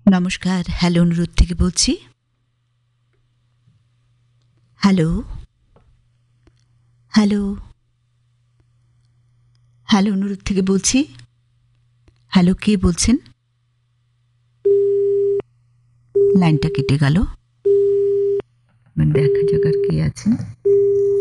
নমস্কার, হ্যালো অনুরোধ থেকে বলছি। হ্যালো, হ্যালো, হ্যালো অনুরোধ থেকে বলছি। হ্যালো, কে বলছেন? লাইনটা কেটে গেল।